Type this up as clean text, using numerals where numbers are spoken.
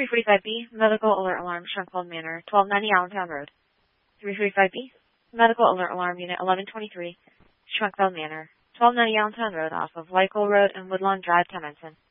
345B, medical alert alarm, Shunkville Manor, 1290 Allentown Road. 345B, medical alert alarm, unit 1123, Shunkville Manor, 1290 Allentown Road, off of Lycol Road and Woodlawn Drive, Temenston.